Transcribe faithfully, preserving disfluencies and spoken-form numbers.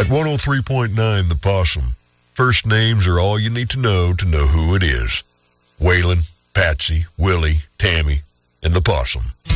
At one oh three point nine, The Possum, first names are all you need to know to know who it is. Waylon, Patsy, Willie, Tammy, and The Possum.